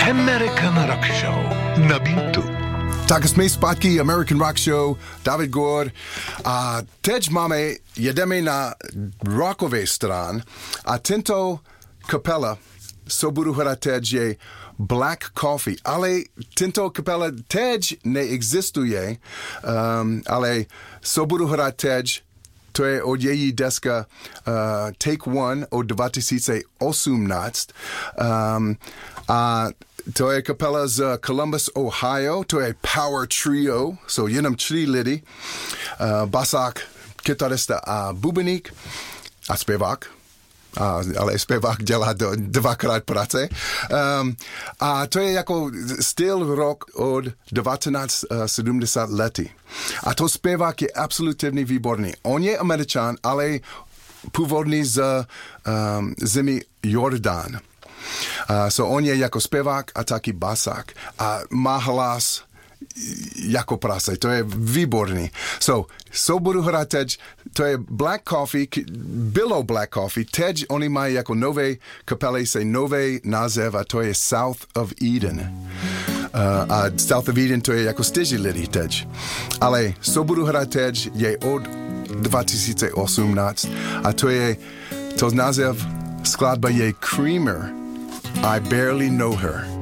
American Rock Show na Bintu. Tak jsme zpátky American Rock Show, David Gord. A teď jedeme na rockové stran a tento kapela, co budu hrát teď, je Black Coffee. Ale tento kapela teď neexistuje, ale co budu hrát teď, to je od její deska Take One od 2018. A to je kapela z Columbus, Ohio. To je Power Trio, so jenom 3 lidi. Basák, kytarista a bubeník a zpěvák. Ale zpěvák dělá dvakrát práce. A to je jako styl rock od 1970 lety. A to zpěvák je absolutně výborný. On je Američan, ale původný z zemi Jordán. So on je jako zpěvák a taky basák. A má hlas jako prase. To je výborný. So budu hrát teď, to je Black Coffee, bylo Black Coffee, teď oni mají jako nové kapely, se nový název a to je South of Eden. A South of Eden to je jako stěží lidi teď. Ale co budu hrát teď je od 2018 a to název skladba je Creamer, I Barely Know Her.